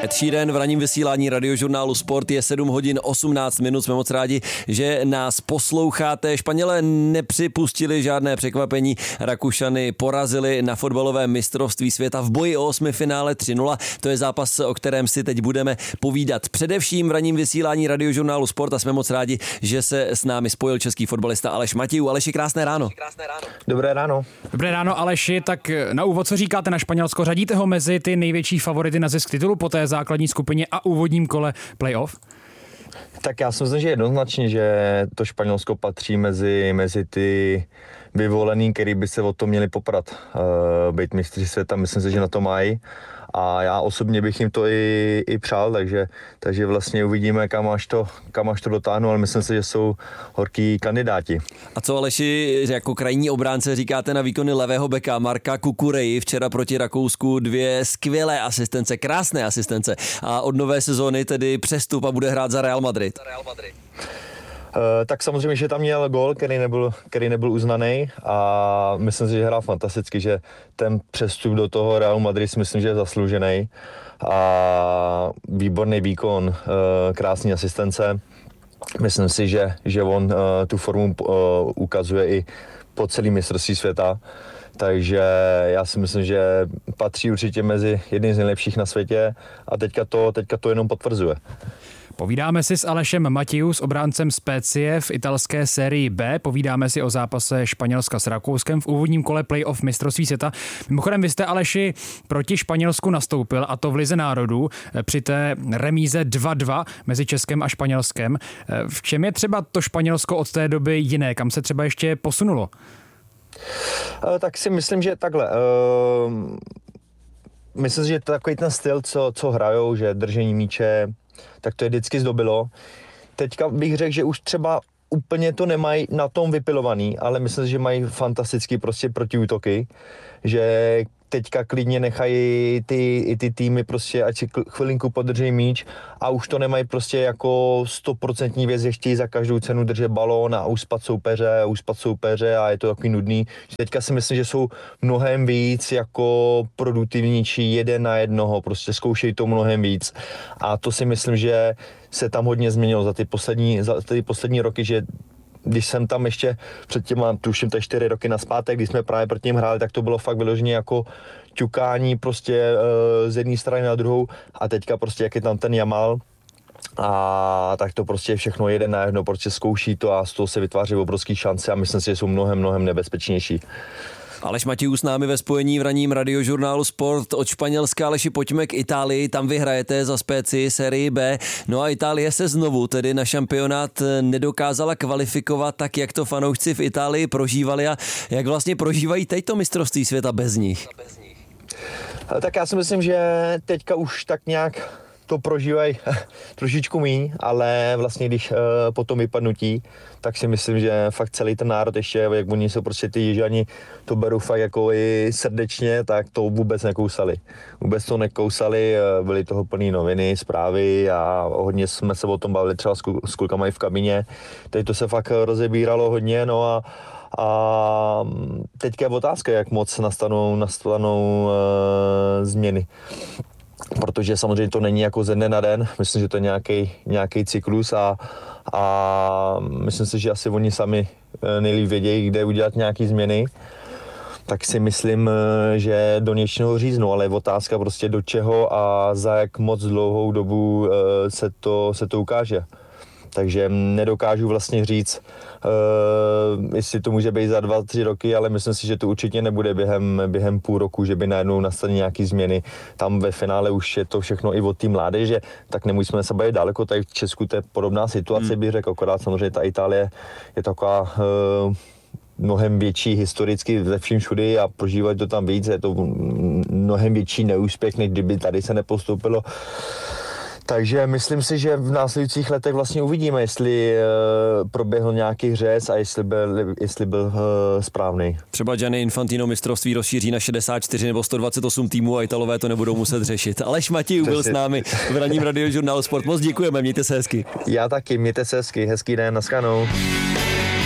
Ed Sheeran v ranním vysílání radiožurnálu Sport. Je 7 hodin 18 minut. Jsme moc rádi, že nás posloucháte. Španělé nepřipustili žádné překvapení. Rakušany porazili na fotbalovém mistrovství světa v boji o 8. finále 3-0. To je zápas, o kterém si teď budeme povídat především v ranním vysílání radiožurnálu Sport a jsme moc rádi, že se s námi spojil český fotbalista Aleš Matějů. Aleši, krásné ráno. Dobré ráno. Dobré ráno, Aleši. Tak na úvod, co říkáte na Španělsko? Řadíte ho mezi ty největší favority na zisk titulu po té základní skupině a úvodním kole playoff? Tak já si myslím, že jednoznačně, že to Španělsko patří mezi ty vyvolený, který by se o to měli poprat. Být mistři světa, myslím si, že na to mají. A já osobně bych jim to i přál, takže vlastně uvidíme, kam až to dotáhnu, ale myslím si, že jsou horký kandidáti. A co, Aleši, jako krajní obránce říkáte na výkony levého beka Marka Kukureji včera proti Rakousku? 2 skvělé asistence, krásné asistence a od nové sezóny tedy přestup a bude hrát za Real Madrid. Tak samozřejmě, že tam měl gól, který nebyl uznaný a myslím si, že hrál fantasticky, že ten přestup do toho Realu Madrid si myslím, že je zasloužený a výborný výkon, krásný asistence. Myslím si, že on tu formu ukazuje i po celý mistrovství světa, takže já si myslím, že patří určitě mezi jedním z nejlepších na světě a teďka to jenom potvrzuje. Povídáme si s Alešem Matějů, s obráncem Specie v italské sérii B. Povídáme si o zápase Španělska s Rakouskem v úvodním kole playoff mistrovství světa. Mimochodem, vy jste, Aleši, proti Španělsku nastoupil, a to v Lize národů, při té remíze 2-2 mezi Českem a Španělskem. V čem je třeba to Španělsko od té doby jiné? Kam se třeba ještě posunulo? Tak si myslím, že takhle. Myslím si, že takový ten styl, co hrajou, že držení míče, tak to je vždycky zdobilo. Teďka bych řekl, že už třeba úplně to nemají na tom vypilovaný, ale myslím si, že mají fantastický prostě protiútoky, že teďka klidně nechají ty týmy prostě, ať si chvilinku podrží míč a už to nemají prostě jako 100% věc, že chtějí za každou cenu držet balón a uspat soupeře a je to takový nudný. Teďka si myslím, že jsou mnohem víc jako produktivnější jeden na jednoho, prostě zkoušejí to mnohem víc a to si myslím, že se tam hodně změnilo za ty poslední roky, že když jsem tam ještě před těma, tuším, 4 roky nazpátek, když jsme právě proti ním hráli, tak to bylo fakt vyloženě jako ťukání prostě z jedné strany na druhou a teďka prostě jak je tam ten Jamal a tak to prostě všechno jeden na jedno, prostě zkouší to a z toho se vytváří obrovský šance a myslím si, že jsou mnohem nebezpečnější. Aleš Matějů s námi ve spojení v ranním radiožurnálu Sport od Španělska. Aleši, pojďme k Itálii, tam vyhrajete za Specii sérii B. No a Itálie se znovu tedy na šampionát nedokázala kvalifikovat, tak jak to fanoušci v Itálii prožívali a jak vlastně prožívají teď to mistrovství světa bez nich? Tak já si myslím, že teďka už tak nějak to prožívají trošičku míň, ale vlastně když po tom vypadnutí, tak si myslím, že fakt celý ten národ ještě, jak oni jsou prostě ty Jižani, to berou fakt jako i srdečně, tak to vůbec nekousali. Vůbec to nekousali, byly toho plný noviny, zprávy a hodně jsme se o tom bavili třeba s klukama i v kabině. Teď to se fakt rozebíralo hodně, no a teďka je otázka, jak moc nastanou změny. Protože samozřejmě to není jako ze dne na den, myslím, že to je nějaký cyklus a myslím si, že asi oni sami nejlíp vědějí, kde udělat nějaký změny. Tak si myslím, že do něčeho říznou, ale je otázka prostě do čeho a za jak moc dlouhou dobu se to ukáže. Takže nedokážu vlastně říct, jestli to může být za 2-3 roky, ale myslím si, že to určitě nebude během půl roku, že by najednou nastaly nějaké změny. Tam ve finále už je to všechno i od té mládeže, tak nemusíme se bavit daleko, tady v Česku to je podobná situace, bych řekl, akorát samozřejmě ta Itálie je taková mnohem větší historicky ze vším všudy a prožívat to tam víc, je to mnohem větší neúspěch, než kdyby tady se nepostoupilo. Takže myslím si, že v následujících letech vlastně uvidíme, jestli proběhl nějaký řez a jestli byl správný. Třeba Gianni Infantino mistrovství rozšíří na 64 nebo 128 týmů a Italové to nebudou muset řešit. Aleš Matějů byl s námi v ranním radiožurnálu Sport. Moc děkujeme, mějte se hezky. Já taky, mějte se hezky, hezký den, naschledanou.